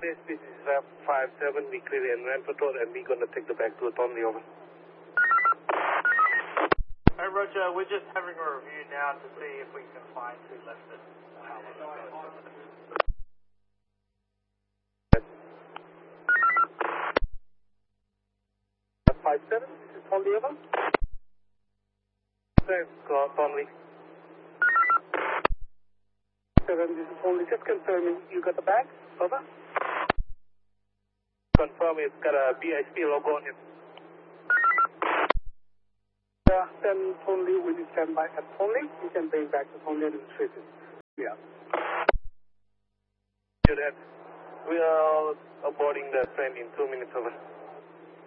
This is 57, we clear the Enran Patrol and we're going to take the back to Tonley, over. Hey Roger, we're just having a review now to see if we can find who left it. 57, this is Tonley, over. Tonley. 7, this is Tonley, just confirming you got the bag, over. Confirm it's got a BISP logo on it. Then Tonley will be stand by at Tonley. You can bring back the Tonley administration. Yeah. Do that. We are boarding the train in 2 minutes, over.